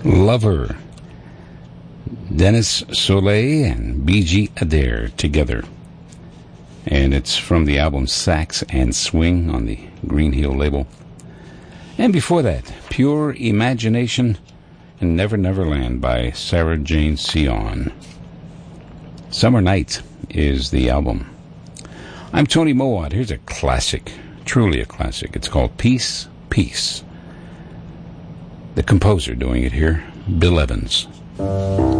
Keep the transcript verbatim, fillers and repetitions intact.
Lover. Dennis Soleil and B G Adair together. And it's from the album Sax and Swing on the Green Hill label. And before that, Pure Imagination and Never Never Land by Sarah Jane Sion. Summer Night is the album. I'm Tony Mowat. Here's a classic, truly a classic. It's called Peace, Peace. The composer doing it here, Bill Evans.